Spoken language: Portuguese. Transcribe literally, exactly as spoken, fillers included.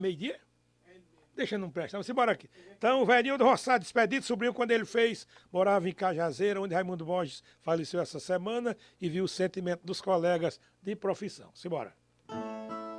Meio-dia? Deixa não prestar, vamos embora aqui. Então, o Venildo Roçado, despedido, subiu quando ele fez, morava em Cajazeira, onde Raimundo Borges faleceu essa semana e viu o sentimento dos colegas de profissão. Simbora.